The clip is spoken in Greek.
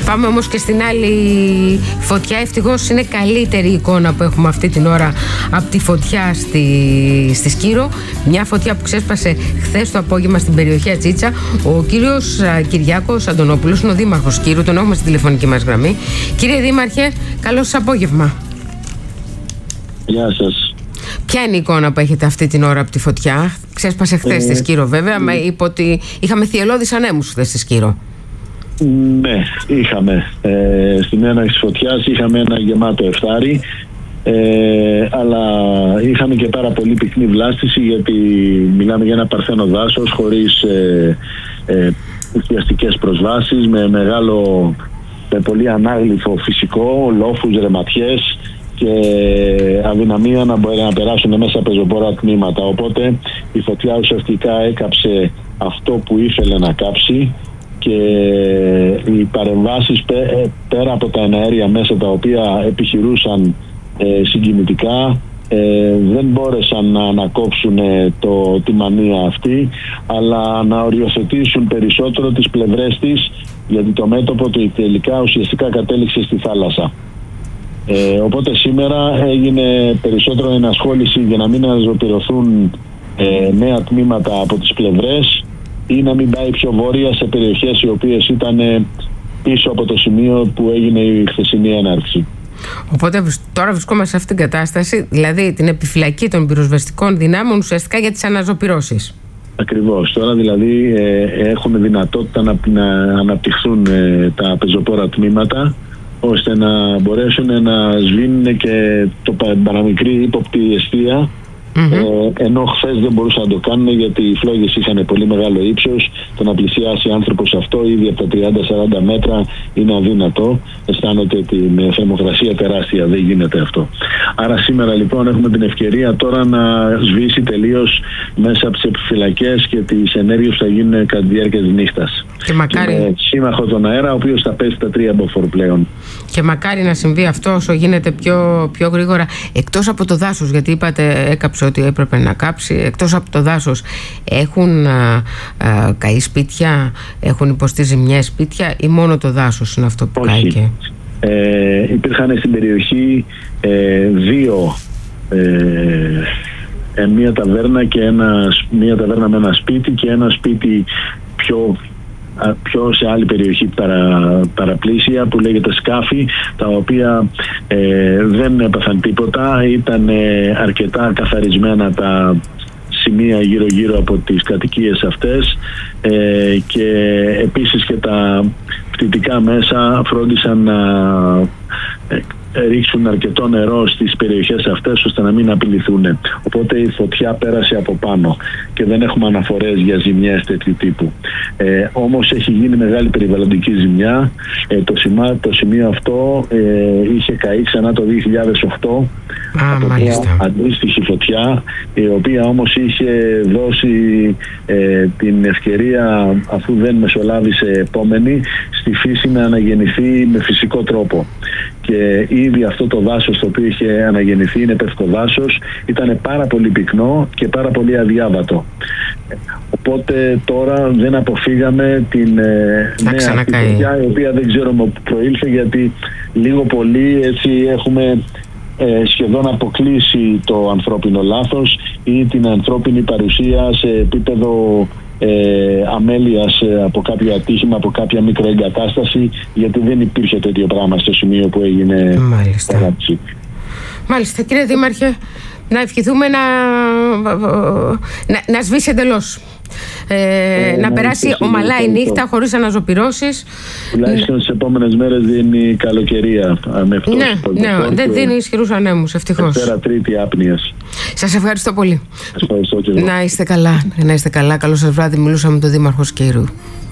Πάμε όμως και στην άλλη φωτιά. Ευτυχώς είναι καλύτερη η εικόνα που έχουμε αυτή την ώρα από τη φωτιά στη Σκύρο. Μια φωτιά που ξέσπασε χθες το απόγευμα στην περιοχή Ατσίτσα. Ο κύριος Κυριάκος Αντωνόπουλος είναι ο δήμαρχος Σκύρου, τον έχουμε στη τηλεφωνική μας γραμμή. Κύριε Δήμαρχε, καλό σας απόγευμα. Γεια σας. Ποια είναι η εικόνα που έχετε αυτή την ώρα από τη φωτιά? Ξέσπασε χθες στη Σκύρο, βέβαια. Με είπε ότι είχαμε θυελλώδεις ανέμους χθες στη Σκύρο. Ναι, είχαμε. Στην έναρξη της φωτιάς είχαμε ένα γεμάτο εφτάρι, αλλά είχαμε και πάρα πολύ πυκνή βλάστηση, γιατί μιλάμε για ένα παρθένο δάσος χωρίς ουσιαστικές προσβάσεις, με πολύ ανάγλυφο φυσικό, λόφους, ρεματιές και αδυναμία να μπορεί να περάσουν μέσα πεζοπόρα τμήματα. Οπότε η φωτιά ουσιαστικά έκαψε αυτό που ήθελε να κάψει, και οι παρεμβάσεις πέρα από τα εναέρια μέσα τα οποία επιχειρούσαν συγκινητικά δεν μπόρεσαν να ανακόψουν τη μανία αυτή, αλλά να οριοθετήσουν περισσότερο τις πλευρές της, γιατί το μέτωπο του τελικά ουσιαστικά κατέληξε στη θάλασσα. Οπότε σήμερα έγινε περισσότερο ενασχόληση για να μην αναζωπηρωθούν νέα τμήματα από τις πλευρές ή να μην πάει πιο βόρεια σε περιοχές οι οποίες ήταν πίσω από το σημείο που έγινε η χθεσινή έναρξη. Οπότε τώρα βρισκόμαστε σε αυτήν την κατάσταση, δηλαδή την επιφυλακή των πυροσβεστικών δυνάμεων ουσιαστικά για τις αναζωπυρώσεις. Ακριβώς. Τώρα δηλαδή έχουν δυνατότητα να αναπτυχθούν τα πεζοπόρα τμήματα, ώστε να μπορέσουν να σβήνουν και το παραμικρή ύποπτη εστία. Ενώ χθες δεν μπορούσαν να το κάνουν, γιατί οι φλόγες είχαν πολύ μεγάλο ύψος. Το να πλησιάσει άνθρωπος αυτό ήδη από τα 30-40 μέτρα είναι αδύνατο. Αισθάνονται την θερμοκρασία τεράστια, δεν γίνεται αυτό. Άρα σήμερα λοιπόν έχουμε την ευκαιρία τώρα να σβήσει τελείως μέσα από τις επιφυλακές και τις ενέργειες που θα γίνουν κατά τη διάρκεια της νύχτας. Και μακάρι. Και με σύμμαχο τον αέρα, ο οποίος θα πέσει τα 3 μποφόρ πλέον. Και μακάρι να συμβεί αυτό όσο γίνεται πιο γρήγορα. Εκτός από το δάσος, γιατί είπατε έκαψε ότι έπρεπε να κάψει, εκτός από το δάσος έχουν καεί σπίτια, έχουν υποστεί ζημιές σπίτια, ή μόνο το δάσος είναι αυτό που κάηκε? Υπήρχαν στην περιοχή δύο, μία ταβέρνα και μία ταβέρνα με ένα σπίτι και ένα σπίτι πιο σε άλλη περιοχή παραπλήσια που λέγεται Σκάφη, τα οποία δεν έπαθαν τίποτα. Ήταν αρκετά καθαρισμένα τα σημεία γύρω από τις κατοικίες αυτές, και επίσης και τα πτυτικά μέσα φρόντισαν να ρίξουν αρκετό νερό στις περιοχές αυτές ώστε να μην απειληθούν. Οπότε η φωτιά πέρασε από πάνω και δεν έχουμε αναφορές για ζημιές τέτοιου τύπου. Όμως έχει γίνει μεγάλη περιβαλλοντική ζημιά. Το σημείο αυτό είχε καεί ξανά το 2008 από μια αντίστοιχη φωτιά, η οποία όμως είχε δώσει την ευκαιρία, αφού δεν μεσολάβησε επόμενη, στη φύση να αναγεννηθεί με φυσικό τρόπο. Και ήδη αυτό το δάσος το οποίο είχε αναγεννηθεί, είναι πευκοδάσος, ήταν πάρα πολύ πυκνό και πάρα πολύ αδιάβατο. Οπότε τώρα δεν αποφύγαμε την νέα φωτιά, η οποία δεν ξέρουμε που προήλθε, γιατί λίγο πολύ έτσι έχουμε σχεδόν αποκλείσει το ανθρώπινο λάθος ή την ανθρώπινη παρουσία σε επίπεδο αμέλειας από κάποιο ατύχημα, από κάποια μικροεγκατάσταση, γιατί δεν υπήρχε τέτοιο πράγμα στο σημείο που έγινε. Μάλιστα, κύριε Δήμαρχε, να ευχηθούμε να σβήσει εντελώς. Να περάσει ομαλά η νύχτα χωρίς αναζωπυρώσεις. Τουλάχιστον στις επόμενες μέρες δίνει καλοκαιρία. Δεν δίνει ισχυρούς ανέμους, ευτυχώς. Δευτέρα, Τρίτη άπνοιας. Σας ευχαριστώ πολύ. Ευχαριστώ, να είστε καλά. Καλό σας βράδυ. Μιλούσαμε με τον Δήμαρχο Σκύρου.